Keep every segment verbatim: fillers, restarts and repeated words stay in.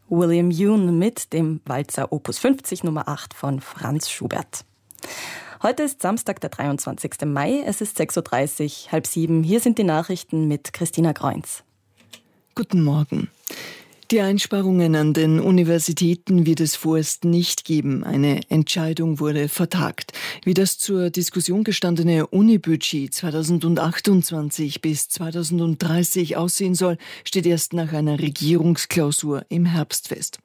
William Yoon mit dem Walzer Opus fünfzig Nummer acht von Franz Schubert. Heute ist Samstag, der dreiundzwanzigster Mai. Es ist sechs Uhr dreißig, halb sieben. Hier sind die Nachrichten mit Christina Kreunz. Guten Morgen. Die Einsparungen an den Universitäten wird es vorerst nicht geben. Eine Entscheidung wurde vertagt. Wie das zur Diskussion gestandene Unibudget zweitausendachtundzwanzig bis zweitausenddreißig aussehen soll, steht erst nach einer Regierungsklausur im Herbst fest.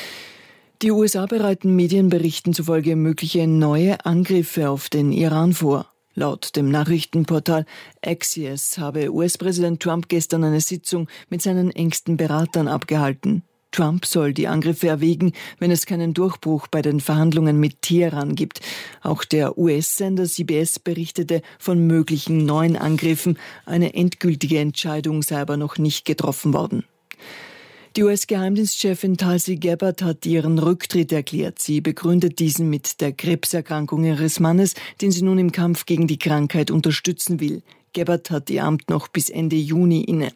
Die U S A bereiten Medienberichten zufolge mögliche neue Angriffe auf den Iran vor. Laut dem Nachrichtenportal Axios habe U S-Präsident Trump gestern eine Sitzung mit seinen engsten Beratern abgehalten. Trump soll die Angriffe erwägen, wenn es keinen Durchbruch bei den Verhandlungen mit Teheran gibt. Auch der U S-Sender C B S berichtete von möglichen neuen Angriffen. Eine endgültige Entscheidung sei aber noch nicht getroffen worden. Die U S-Geheimdienstchefin Tulsi Gabbard hat ihren Rücktritt erklärt. Sie begründet diesen mit der Krebserkrankung ihres Mannes, den sie nun im Kampf gegen die Krankheit unterstützen will. Gabbard hat ihr Amt noch bis Ende Juni inne.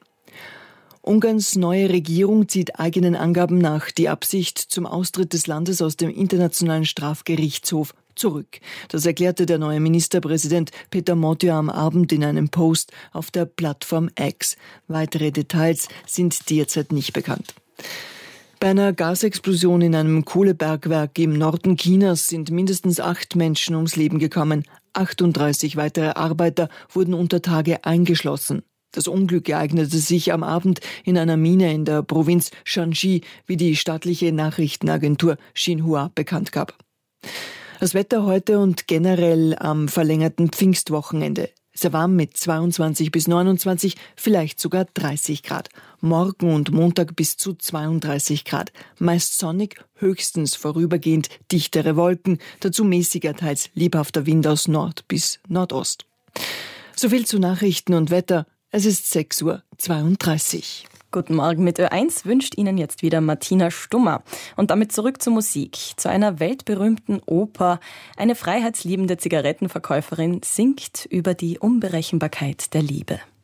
Ungarns neue Regierung zieht eigenen Angaben nach die Absicht zum Austritt des Landes aus dem Internationalen Strafgerichtshof zurück. Das erklärte der neue Ministerpräsident Peter Motjo am Abend in einem Post auf der Plattform X. Weitere Details sind derzeit nicht bekannt. Bei einer Gasexplosion in einem Kohlebergwerk im Norden Chinas sind mindestens acht Menschen ums Leben gekommen. achtunddreißig weitere Arbeiter wurden unter Tage eingeschlossen. Das Unglück ereignete sich am Abend in einer Mine in der Provinz Shanxi, wie die staatliche Nachrichtenagentur Xinhua bekannt gab. Das Wetter heute und generell am verlängerten Pfingstwochenende. Sehr warm mit zweiundzwanzig bis neunundzwanzig, vielleicht sogar dreißig Grad. Morgen und Montag bis zu zweiunddreißig Grad. Meist sonnig, höchstens vorübergehend dichtere Wolken, dazu mäßiger, teils lebhafter Wind aus Nord bis Nordost. Soviel zu Nachrichten und Wetter. Es ist sechs Uhr zweiunddreißig. Guten Morgen mit Ö eins wünscht Ihnen jetzt wieder Martina Stummer. Und damit zurück zur Musik, zu einer weltberühmten Oper. Eine freiheitsliebende Zigarettenverkäuferin singt über die Unberechenbarkeit der Liebe.